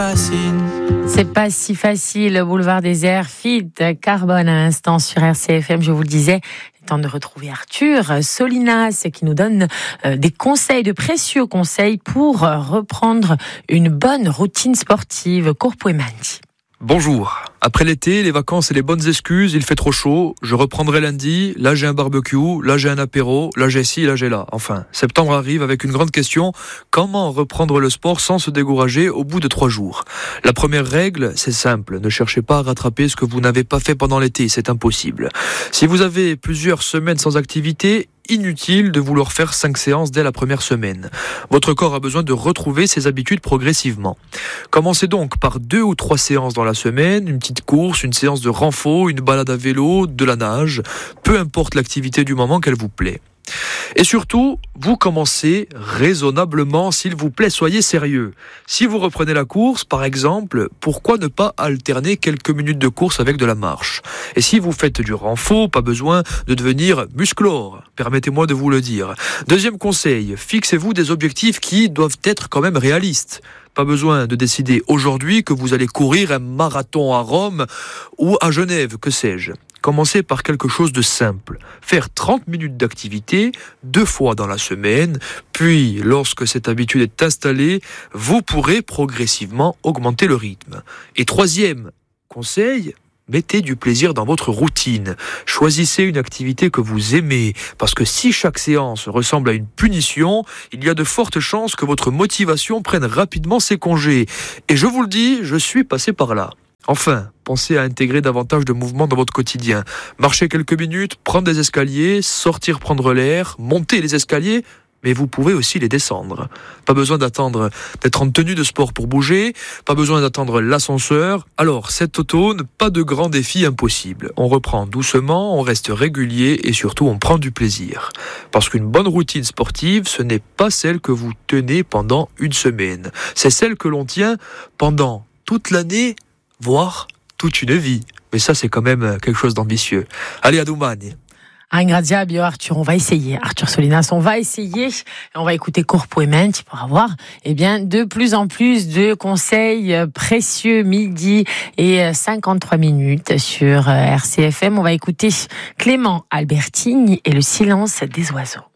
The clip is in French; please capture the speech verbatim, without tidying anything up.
C'est pas si facile, boulevard des airs, Fit Carbone à l'instant sur R C F M, je vous le disais. Temps de retrouver Arthur Solinas qui nous donne des conseils, de précieux conseils pour reprendre une bonne routine sportive. Corpo e Menti. Bonjour. Après l'été, les vacances et les bonnes excuses, il fait trop chaud, je reprendrai lundi, là j'ai un barbecue, là j'ai un apéro, là j'ai ci, là j'ai là. Enfin, septembre arrive avec une grande question, comment reprendre le sport sans se décourager au bout de trois jours ? La première règle, c'est simple, ne cherchez pas à rattraper ce que vous n'avez pas fait pendant l'été, c'est impossible. Si vous avez plusieurs semaines sans activité, inutile de vouloir faire cinq séances dès la première semaine. Votre corps a besoin de retrouver ses habitudes progressivement. Commencez donc par deux ou trois séances dans la semaine, une petite course, une séance de renfort, une balade à vélo, de la nage, peu importe l'activité du moment qu'elle vous plaît. Et surtout, vous commencez raisonnablement, s'il vous plaît, soyez sérieux. Si vous reprenez la course, par exemple, pourquoi ne pas alterner quelques minutes de course avec de la marche ? Et si vous faites du renfort, pas besoin de devenir musclore, permettez-moi de vous le dire. Deuxième conseil, fixez-vous des objectifs qui doivent être quand même réalistes. Pas besoin de décider aujourd'hui que vous allez courir un marathon à Rome ou à Genève, que sais-je. Commencez par quelque chose de simple. Faire trente minutes d'activité, deux fois dans la semaine, puis lorsque cette habitude est installée, vous pourrez progressivement augmenter le rythme. Et troisième conseil, mettez du plaisir dans votre routine. Choisissez une activité que vous aimez, parce que si chaque séance ressemble à une punition, il y a de fortes chances que votre motivation prenne rapidement ses congés. Et je vous le dis, je suis passé par là. Enfin, pensez à intégrer davantage de mouvements dans votre quotidien. Marcher quelques minutes, prendre des escaliers, sortir prendre l'air, monter les escaliers, mais vous pouvez aussi les descendre. Pas besoin d'attendre d'être en tenue de sport pour bouger, pas besoin d'attendre l'ascenseur. Alors, cet automne, pas de grands défis impossibles. On reprend doucement, on reste régulier et surtout on prend du plaisir. Parce qu'une bonne routine sportive, ce n'est pas celle que vous tenez pendant une semaine. C'est celle que l'on tient pendant toute l'année, voire toute une vie. Mais ça, c'est quand même quelque chose d'ambitieux. Allez, à domani. Un grazie bio Arthur, on va essayer. Arthur Solinas, on va essayer. Et on va écouter Corpo e Menti pour avoir, eh bien, de plus en plus de conseils précieux. Midi et cinquante-trois minutes sur R C F M. On va écouter Clément Albertini et le silence des oiseaux.